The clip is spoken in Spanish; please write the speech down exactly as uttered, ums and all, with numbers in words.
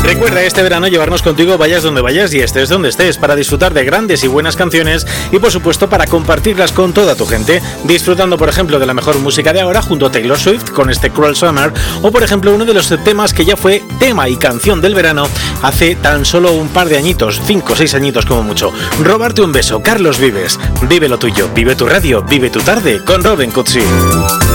Recuerda este verano llevarnos contigo vayas donde vayas y estés donde estés, para disfrutar de grandes y buenas canciones y por supuesto para compartirlas con toda tu gente, disfrutando por ejemplo de la mejor música de ahora junto a Taylor Swift con este Cruel Summer, o por ejemplo uno de los temas que ya fue tema y canción del verano hace tan solo un par de añitos, cinco o seis añitos como mucho. Robarte un beso, Carlos Vives. Vive lo tuyo, vive tu radio, vive tu tarde con Robin Cutsi.